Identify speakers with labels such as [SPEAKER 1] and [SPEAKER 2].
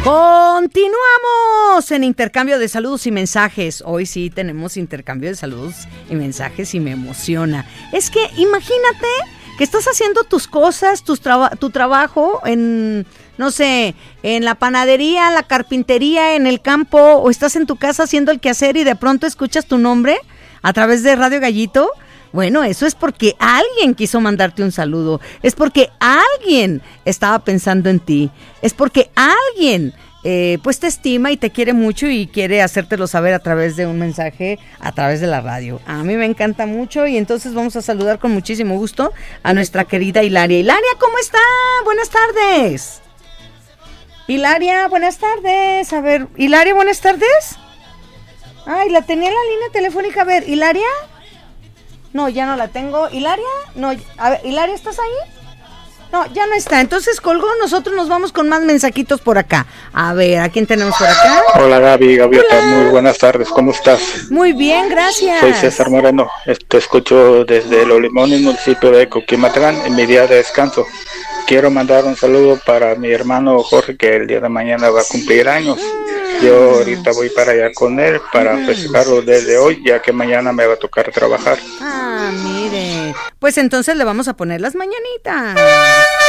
[SPEAKER 1] Continuamos en intercambio de saludos y mensajes. Hoy sí tenemos intercambio de saludos y mensajes y me emociona. Es que imagínate que estás haciendo tus cosas, tu trabajo en, no sé, en la panadería, la carpintería, en el campo, o estás en tu casa haciendo el quehacer y de pronto escuchas tu nombre a través de Radio Gallito. Bueno, eso es porque alguien quiso mandarte un saludo, es porque alguien estaba pensando en ti, es porque alguien pues te estima y te quiere mucho y quiere hacértelo saber a través de un mensaje, a través de la radio. A mí me encanta mucho y entonces vamos a saludar con muchísimo gusto a nuestra querida Hilaria. Hilaria, ¿cómo está? Buenas tardes. Hilaria, buenas tardes. A ver, Hilaria, buenas tardes. Ay, la tenía en la línea telefónica. A ver, Hilaria. No, ya no la tengo. ¿Hilaria? No, a ver, ¿Hilaria, estás ahí? No, ya no está. Entonces colgó, nosotros nos vamos con más mensajitos por acá. A ver, ¿a quién tenemos por acá?
[SPEAKER 2] Hola Gaviota,
[SPEAKER 1] Hola.
[SPEAKER 2] Muy buenas tardes, ¿cómo estás?
[SPEAKER 1] Muy bien, gracias.
[SPEAKER 2] Soy César Moreno, te escucho desde Los Limones, municipio de Coquimatlán, en mi día de descanso. Quiero mandar un saludo para mi hermano Jorge, que el día de mañana va a cumplir años. Yo ahorita voy para allá con él para festejarlo desde hoy, ya que mañana me va a tocar trabajar.
[SPEAKER 1] Ah, mire. Pues entonces le vamos a poner las mañanitas.